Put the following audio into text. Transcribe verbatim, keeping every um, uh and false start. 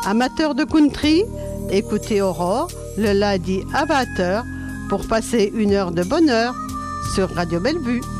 Amateurs de country, écoutez Aurore le lundi à vingt heures pour passer une heure de bonheur sur Radio Bellevue.